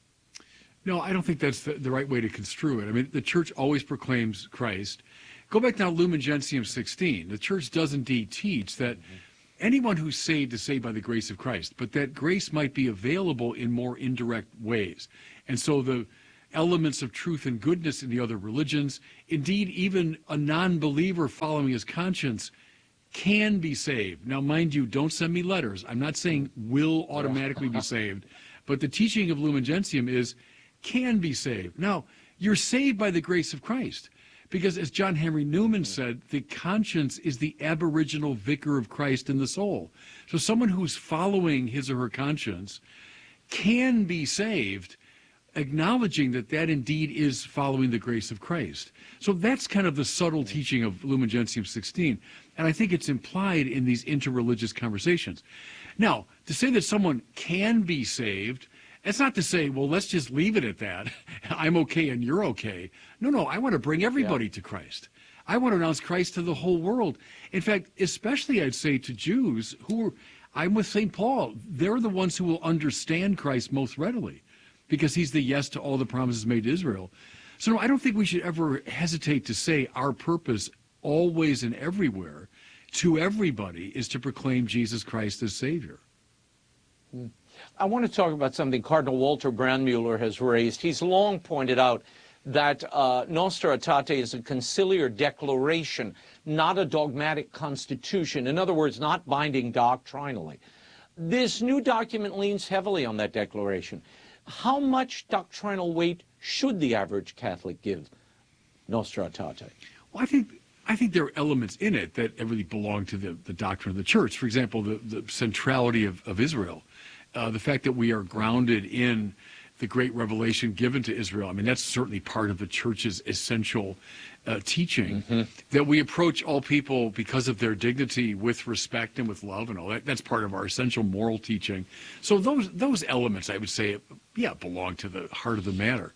No, I don't think that's the, the right way to construe it. I mean, the church always proclaims Christ. Go back now, Lumen Gentium sixteen. The church does indeed teach that mm-hmm. anyone who's saved is saved by the grace of Christ, but that grace might be available in more indirect ways. And so the elements of truth and goodness in the other religions, indeed even a non-believer following his conscience, can be saved. Now, mind you, don't send me letters. I'm not saying will automatically be saved, but the teaching of Lumen Gentium is can be saved. Now, you're saved by the grace of Christ, because as John Henry Newman said, the conscience is the aboriginal vicar of Christ in the soul. So someone who's following his or her conscience can be saved acknowledging that that indeed is following the grace of Christ. So that's kind of the subtle teaching of Lumen Gentium sixteen. And I think it's implied in these interreligious conversations. Now, to say that someone can be saved, it's not to say, well, let's just leave it at that. I'm okay and you're okay. No, no, I want to bring everybody yeah. to Christ. I want to announce Christ to the whole world. In fact, especially I'd say to Jews who are, I'm with Saint Paul, they're the ones who will understand Christ most readily because he's the yes to all the promises made to Israel. So no, I don't think we should ever hesitate to say our purpose always and everywhere to everybody is to proclaim Jesus Christ as Savior. Hmm. I want to talk about something Cardinal Walter Brandmuller has raised. He's long pointed out that uh, Nostra Aetate is a conciliar declaration, not a dogmatic constitution. In other words, not binding doctrinally. This new document leans heavily on that declaration. How much doctrinal weight should the average Catholic give Nostra Aetate? Well, I think I think there are elements in it that really belong to the, the doctrine of the Church. For example, the, the centrality of, of Israel, uh, the fact that we are grounded in the great revelation given to Israel. I mean, that's certainly part of the Church's essential uh, teaching, mm-hmm. that we approach all people because of their dignity with respect and with love and all that. That's part of our essential moral teaching. So those those elements, I would say, yeah, belong to the heart of the matter.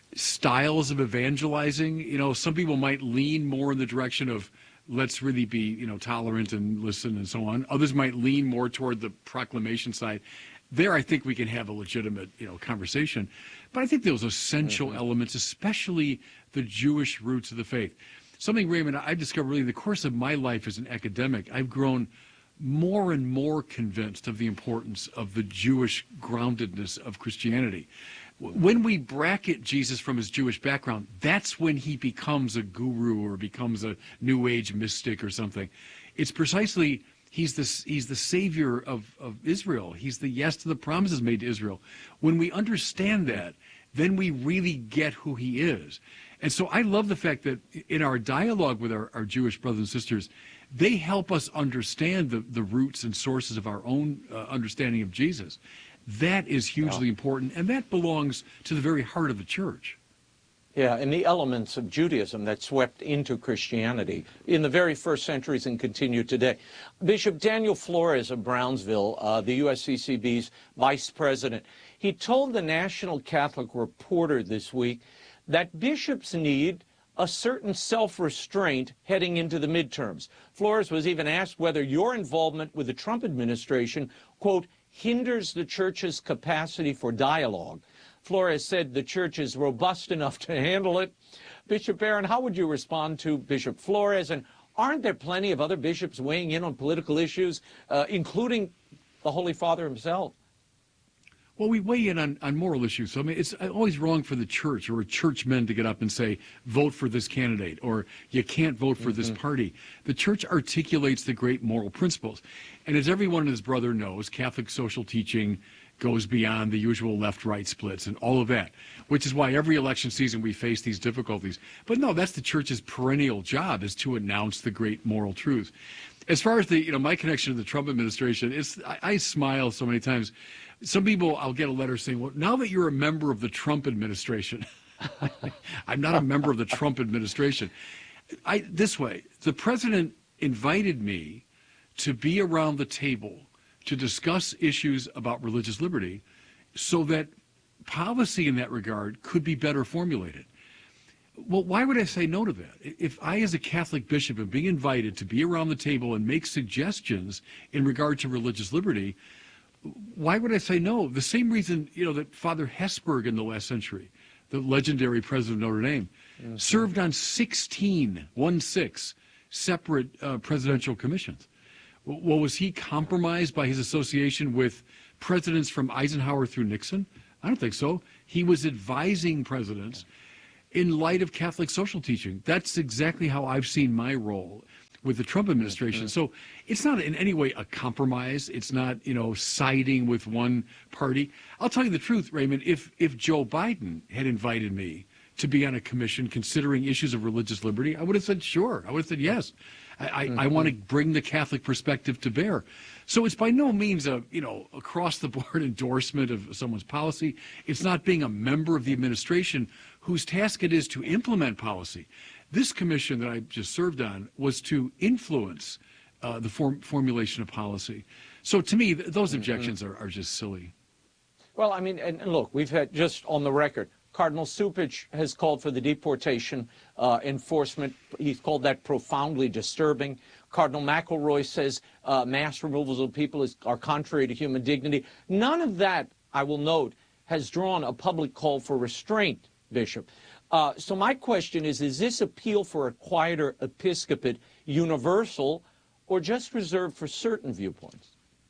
Styles of evangelizing, you know, some people might lean more in the direction of let's really be, you know, tolerant and listen and so on. Others might lean more toward the proclamation side. There, I think we can have a legitimate, you know, conversation. But I think those essential mm-hmm. elements, especially the Jewish roots of the faith. Something, Raymond, I've discovered really in the course of my life as an academic, I've grown more and more convinced of the importance of the Jewish groundedness of Christianity. When we bracket Jesus from his Jewish background, that's when he becomes a guru or becomes a New Age mystic or something. It's precisely... He's the, he's the savior of, of Israel. He's the yes to the promises made to Israel. When we understand that, then we really get who he is. And so I love the fact that in our dialogue with our, our Jewish brothers and sisters, they help us understand the, the roots and sources of our own uh, understanding of Jesus. That is hugely yeah. important, and that belongs to the very heart of the Church. Yeah, and the elements of Judaism that swept into Christianity in the very first centuries and continue today. Bishop Daniel Flores of Brownsville, uh, the U S C C B's vice president, he told the National Catholic Reporter this week that bishops need a certain self-restraint heading into the midterms. Flores was even asked whether your involvement with the Trump administration, quote, hinders the Church's capacity for dialogue. Flores said the Church is robust enough to handle it. Bishop Barron, how would you respond to Bishop Flores? And aren't there plenty of other bishops weighing in on political issues, uh, including the Holy Father himself? Well, we weigh in on, on moral issues. So, I mean, it's always wrong for the Church or churchmen to get up and say, vote for this candidate, or you can't vote for mm-hmm. this party. The Church articulates the great moral principles. And as everyone and his brother knows, Catholic social teaching goes beyond the usual left-right splits and all of that, which is why every election season we face these difficulties. But no, that's the Church's perennial job, is to announce the great moral truth. As far as the, you know, my connection to the Trump administration, it's, I, I smile so many times. Some people, I'll get a letter saying, well, now that you're a member of the Trump administration, I'm not a member of the Trump administration. I, this way, the president invited me to be around the table to discuss issues about religious liberty so that policy in that regard could be better formulated. Well, why would I say no to that? If I, as a Catholic bishop, am being invited to be around the table and make suggestions in regard to religious liberty, why would I say no? The same reason, you know, that Father Hesburgh in the last century, the legendary president of Notre Dame, mm-hmm. served on sixteen, one six, separate uh, presidential commissions. Well, was he compromised by his association with presidents from Eisenhower through Nixon? I don't think so. He was advising presidents in light of Catholic social teaching. That's exactly how I've seen my role with the Trump administration. So it's not in any way a compromise. It's not, you know, siding with one party. I'll tell you the truth, Raymond, if, if Joe Biden had invited me to be on a commission considering issues of religious liberty, I would have said sure. I would have said yes. I, I, mm-hmm. I want to bring the Catholic perspective to bear. So it's by no means a, you know, across-the-board endorsement of someone's policy. It's not being a member of the administration whose task it is to implement policy. This commission that I just served on was to influence uh, the form, formulation of policy. So to me, th those objections mm-hmm. are, are just silly. Well, I mean, and, and look, we've had, just on the record, Cardinal Cupich has called for the deportation uh, enforcement. He's called that profoundly disturbing. Cardinal McElroy says uh, mass removals of people is, are contrary to human dignity. None of that, I will note, has drawn a public call for restraint, Bishop. Uh, so my question is, is this appeal for a quieter episcopate universal or just reserved for certain viewpoints?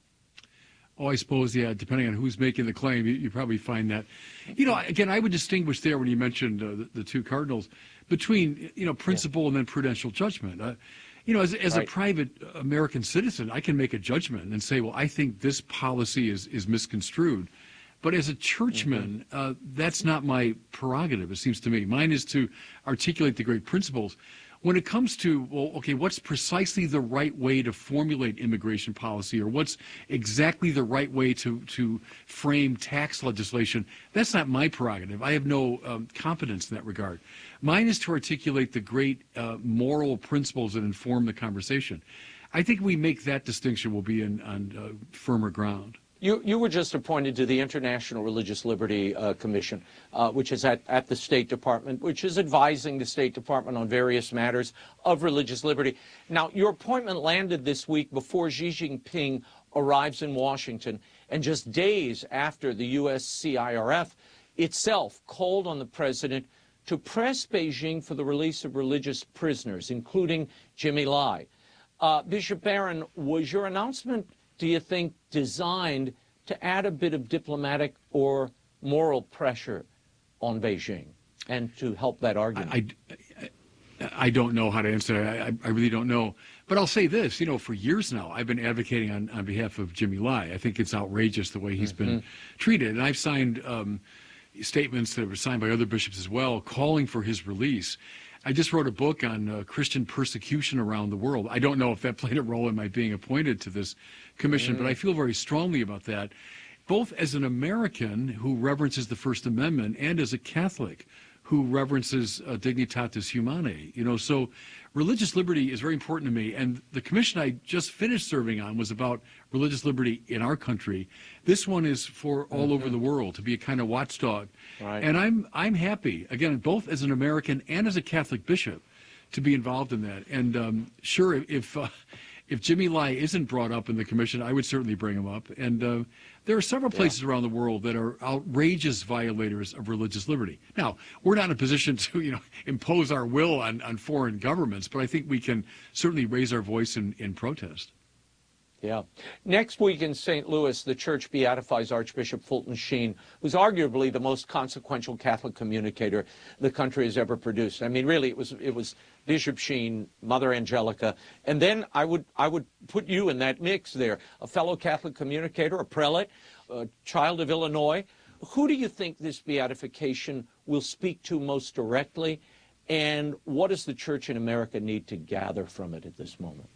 Oh, I suppose, yeah, depending on who's making the claim, you, you probably find that. You know, again, I would distinguish there when you mentioned uh, the, the two cardinals between, you know, principle yeah. and then prudential judgment. Uh, you know, as, as right. a private American citizen, I can make a judgment and say, well, I think this policy is, is misconstrued. But as a churchman, mm-hmm. uh, that's not my prerogative, it seems to me. Mine is to articulate the great principles. When it comes to, well, okay, what's precisely the right way to formulate immigration policy, or what's exactly the right way to, to frame tax legislation, that's not my prerogative. I have no um, competence in that regard. Mine is to articulate the great uh, moral principles that inform the conversation. I think we make that distinction, we'll be in, on uh, firmer ground. You, you were just appointed to the International Religious Liberty uh, Commission, uh, which is at, at the State Department, which is advising the State Department on various matters of religious liberty. Now, your appointment landed this week before Xi Jinping arrives in Washington, and just days after the U S C I R F itself called on the president to press Beijing for the release of religious prisoners, including Jimmy Lai. Uh, Bishop Barron, was your announcement, do you think, designed to add a bit of diplomatic or moral pressure on Beijing and to help that argument? I, I, I don't know how to answer that. I, I really don't know. But I'll say this, you know, for years now, I've been advocating on, on behalf of Jimmy Lai. I think it's outrageous the way he's mm-hmm. been treated. And I've signed um, statements that were signed by other bishops as well, calling for his release. I just wrote a book on uh, Christian persecution around the world. I don't know if that played a role in my being appointed to this commission, mm. but I feel very strongly about that, both as an American who reverences the First Amendment and as a Catholic who reverences uh, dignitatis humanae. You know, so religious liberty is very important to me, and the commission I just finished serving on was about religious liberty in our country. This one is for all mm-hmm. over the world, to be a kind of watchdog. Right. And I'm I'm happy, again, both as an American and as a Catholic bishop, to be involved in that. And um, sure, if uh, if Jimmy Lai isn't brought up in the commission, I would certainly bring him up. And uh, there are several places yeah. around the world that are outrageous violators of religious liberty. Now, we're not in a position to, you know, impose our will on, on foreign governments, but I think we can certainly raise our voice in, in protest. Yeah. Next week in Saint Louis, the church beatifies Archbishop Fulton Sheen, who's arguably the most consequential Catholic communicator the country has ever produced. I mean, really, it was it was Bishop Sheen, Mother Angelica, and then I would I would put you in that mix there, a fellow Catholic communicator, a prelate, a child of Illinois. Who do you think this beatification will speak to most directly, and what does the church in America need to gather from it at this moment?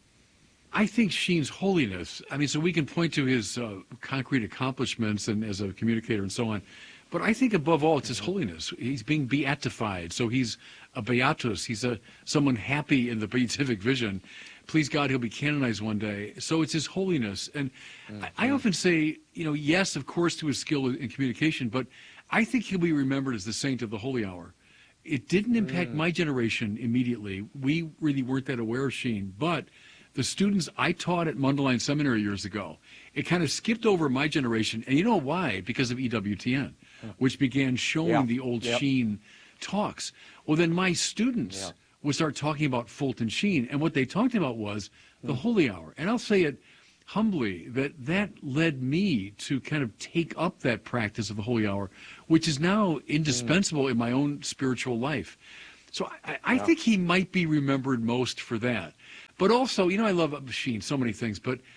I think Sheen's holiness, I mean, so we can point to his uh, concrete accomplishments and as a communicator and so on, but I think above all it's his holiness. He's being beatified, so he's a beatus. He's a someone happy in the beatific vision. Please God, he'll be canonized one day. So it's his holiness. And mm-hmm. I, I often say, you know, yes, of course, to his skill in communication, but I think he'll be remembered as the saint of the holy hour. It didn't impact mm. my generation immediately. We really weren't that aware of Sheen, but the students I taught at Mundelein Seminary years ago, it kind of skipped over my generation. And you know why? Because of E W T N, yeah. which began showing yeah. the old yep. Sheen talks. Well, then my students yeah. would start talking about Fulton Sheen, and what they talked about was the mm. holy hour. And I'll say it humbly, that that led me to kind of take up that practice of the holy hour, which is now indispensable mm. in my own spiritual life. So I, I yeah. think he might be remembered most for that. But also, you know, I love Sheen, so many things, but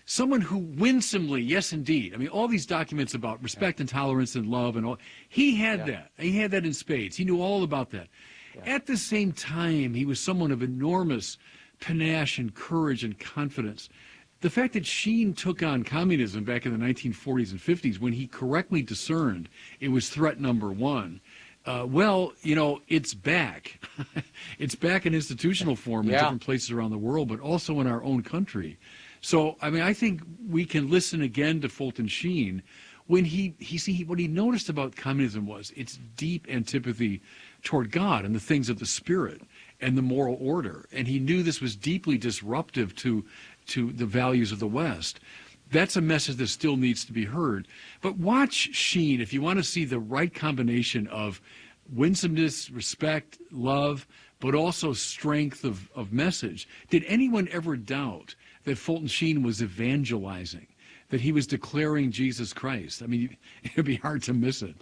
someone who winsomely, yes, indeed. I mean, all these documents about respect and tolerance and love and all, he had Yeah. that. He had that in spades. He knew all about that. At the same time, he was someone of enormous panache and courage and confidence. The fact that Sheen took on communism back in the nineteen forties and fifties, when he correctly discerned it was threat number one, uh, well, you know, it's back. It's back in institutional form in Yeah. different places around the world, but also in our own country. So, I mean, I think we can listen again to Fulton Sheen when he, he see, what he noticed about communism was its deep antipathy toward God and the things of the spirit and the moral order. And he knew this was deeply disruptive to, to the values of the West. That's a message that still needs to be heard. But watch Sheen if you want to see the right combination of winsomeness, respect, love, but also strength of, of message. Did anyone ever doubt that Fulton Sheen was evangelizing, that he was declaring Jesus Christ? I mean, it'd be hard to miss it.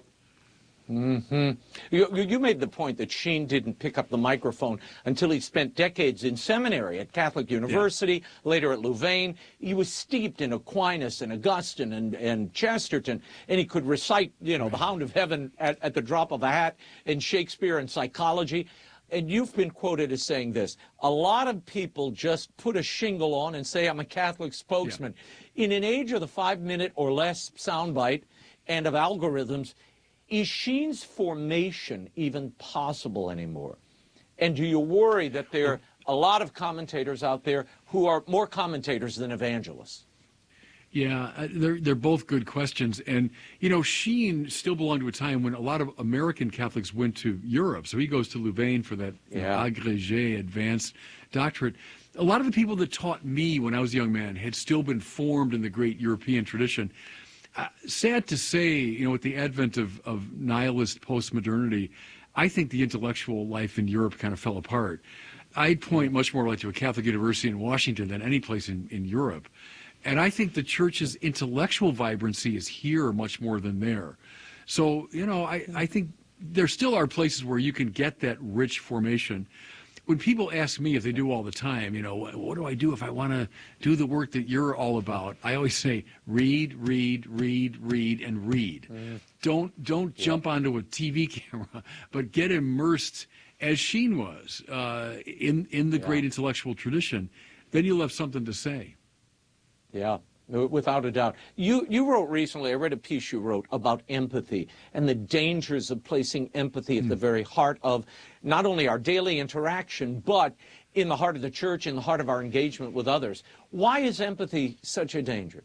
Mm-hmm. You, you made the point that Sheen didn't pick up the microphone until he spent decades in seminary at Catholic University, yeah. later at Louvain. He was steeped in Aquinas and Augustine and, and Chesterton, and he could recite, you know, right. the Hound of Heaven at, at the drop of a hat, and Shakespeare and psychology. And you've been quoted as saying this: a lot of people just put a shingle on and say, I'm a Catholic spokesman. Yeah. In an age of the five-minute or less soundbite and of algorithms, is Sheen's formation even possible anymore? And do you worry that there are a lot of commentators out there who are more commentators than evangelists? Yeah, they're, they're both good questions. And, you know, Sheen still belonged to a time when a lot of American Catholics went to Europe. So he goes to Louvain for that yeah. you know, agrégé, advanced doctorate. A lot of the people that taught me when I was a young man had still been formed in the great European tradition. Uh, sad to say, you know, with the advent of, of nihilist postmodernity, I think the intellectual life in Europe kind of fell apart. I'd point much more like to a Catholic university in Washington than any place in, in Europe. And I think the church's intellectual vibrancy is here much more than there. So, you know, I, I think there still are places where you can get that rich formation. When people ask me, if they do all the time, you know, what do I do if I want to do the work that you're all about? I always say, read, read, read, read, and read. Mm. Don't don't yeah. jump onto a T V camera, but get immersed, as Sheen was, uh, in, in the yeah. great intellectual tradition. Then you'll have something to say. Yeah, without a doubt. You, you wrote recently, I read a piece you wrote about empathy and the dangers of placing empathy at mm. the very heart of not only our daily interaction, but in the heart of the church, in the heart of our engagement with others. Why is empathy such a danger?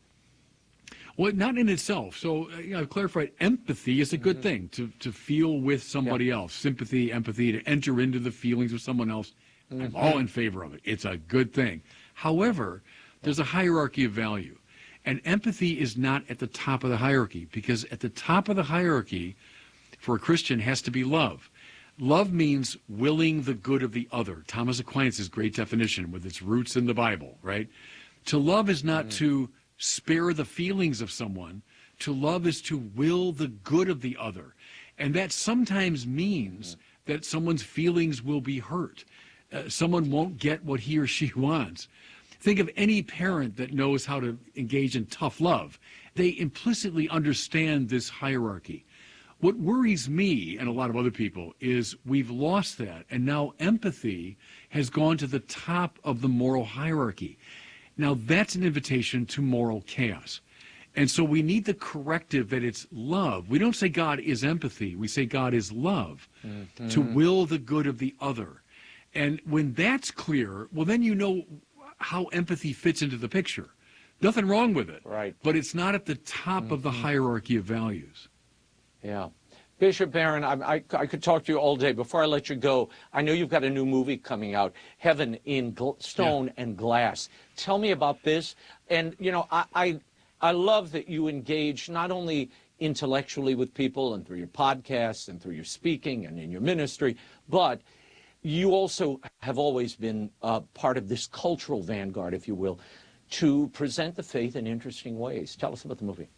Well, not in itself. So, you know, I've clarified, empathy is a good mm-hmm. thing, to, to feel with somebody yeah. else. Sympathy, empathy, to enter into the feelings of someone else. Mm-hmm. I'm all in favor of it. It's a good thing. However, there's a hierarchy of value. And empathy is not at the top of the hierarchy, because at the top of the hierarchy for a Christian has to be love. Love means willing the good of the other. Thomas Aquinas' great definition with its roots in the Bible, right? To love is not mm. to spare the feelings of someone. To love is to will the good of the other. And that sometimes means mm. that someone's feelings will be hurt. Uh, someone won't get what he or she wants. Think of any parent that knows how to engage in tough love. They implicitly understand this hierarchy. What worries me and a lot of other people is we've lost that, and now empathy has gone to the top of the moral hierarchy. Now that's an invitation to moral chaos. And so we need the corrective that it's love. We don't say God is empathy. We say God is love, mm-hmm. to will the good of the other. And when that's clear, well, then you know how empathy fits into the picture. Nothing wrong with it. Right. But it's not at the top mm-hmm. of the hierarchy of values. Yeah. Bishop Barron, I, I, I could talk to you all day. Before I let you go, I know you've got a new movie coming out, Heaven in Gl- Stone yeah. and Glass. Tell me about this. And, you know, I, I, I love that you engage not only intellectually with people and through your podcasts and through your speaking and in your ministry, but you also have always been uh, part of this cultural vanguard, if you will, to present the faith in interesting ways. Tell us about the movie.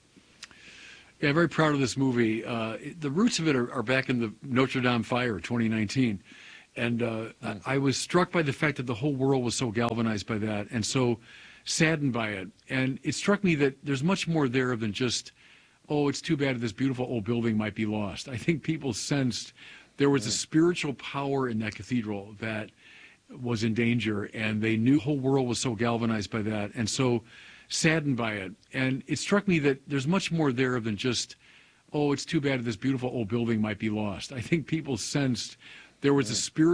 Yeah, I'm very proud of this movie. Uh, the roots of it are, are back in the Notre Dame fire, twenty nineteen. And uh, I, I was struck by the fact that the whole world was so galvanized by that and so saddened by it. And it struck me that there's much more there than just, oh, it's too bad this beautiful old building might be lost. I think people sensed there was a spiritual power in that cathedral that was in danger, and they knew the whole world was so galvanized by that and so saddened by it. And it struck me that there's much more there than just, oh, it's too bad this beautiful old building might be lost. I think people sensed there was a spiritual